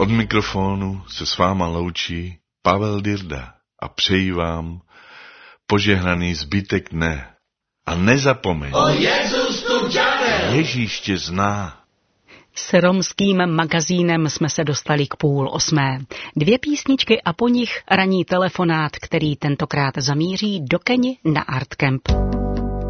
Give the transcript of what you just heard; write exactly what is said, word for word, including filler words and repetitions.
Od mikrofonu se s váma loučí Pavel Dirda a přeji vám požehnaný zbytek dne. A nezapomeň, o Jezus tu ďavel. Ježíš tě zná. S romským magazínem jsme se dostali k půl osmé. Dvě písničky a po nich ranní telefonát, který tentokrát zamíří do Keni na Artcamp.